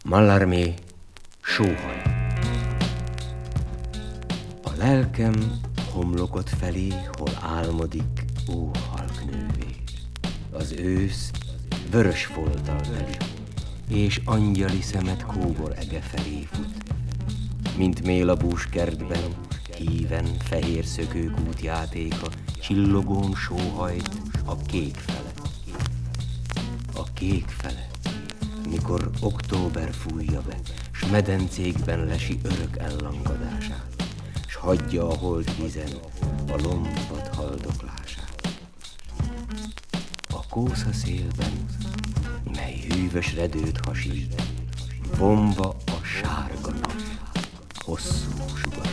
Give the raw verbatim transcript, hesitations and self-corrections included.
Mallarmé, sóhaj. A lelkem homlokot felé, hol álmodik, ó halk nővér. Az ősz vörös folttal teli, és angyali szemet kóbor ege felé fut. Mint mélabús kertben, híven fehér szökőkút játéka, csillogón sóhajt a kék fele. A kék fele, mikor október fújja be, s medencékben lesi örök ellangadását, s hagyja a holdvízen a lombat haldoklását. A kósza szélben, mely hűvös redőt hasít, vonva a sárga nap hosszú sugarait.